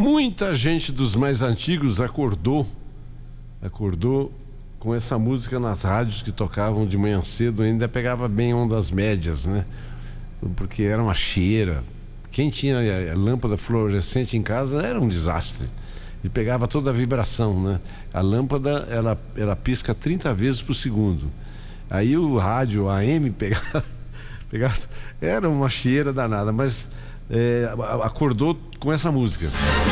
Muita gente dos mais antigos acordou com essa música nas rádios que tocavam de manhã cedo, ainda pegava bem ondas médias, né? Porque era uma cheira. Quem tinha a lâmpada fluorescente em casa era um desastre. E pegava toda a vibração, né? A lâmpada, ela pisca 30 vezes por segundo. Aí o rádio AM pegava, era uma cheira danada, mas acordou com essa música.